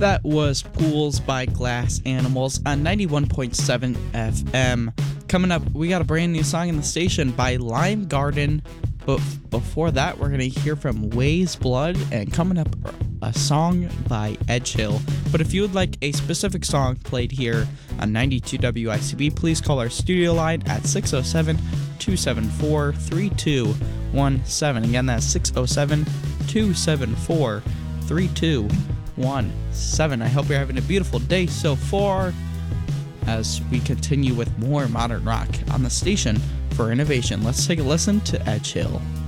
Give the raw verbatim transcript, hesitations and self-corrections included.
That was Pools by Glass Animals on ninety-one point seven F M. Coming up, we got a brand new song in the station by Lime Garden. But before that, we're going to hear from Ways Blood, and coming up, a song by Edge Hill. But if you would like a specific song played here on ninety-two W I C B, please call our studio line at six oh seven, two seven four, three two one seven. Again, that's six oh seven, two seven four, three two one seven. I hope you're having a beautiful day so far as we continue with more modern rock on the station for innovation. Let's take a listen to Edge Hill.